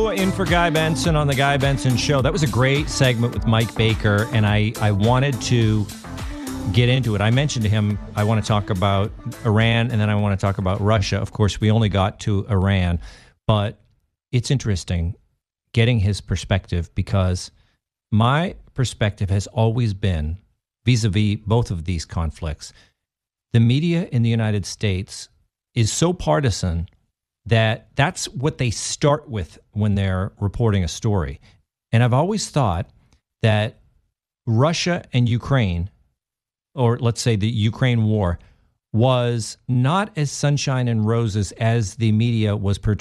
In for Guy Benson on the Guy Benson Show. That was a great segment with Mike Baker, and I wanted to get into it. I mentioned to him I want to talk about Iran, and then I want to talk about Russia. Of course, we only got to Iran, but it's interesting getting his perspective, because my perspective has always been, vis-a-vis both of these conflicts, the media in the United States is so partisan that that's what they start with when they're reporting a story. And I've always thought that Russia and Ukraine, or let's say the Ukraine war, was not as sunshine and roses as the media was portraying.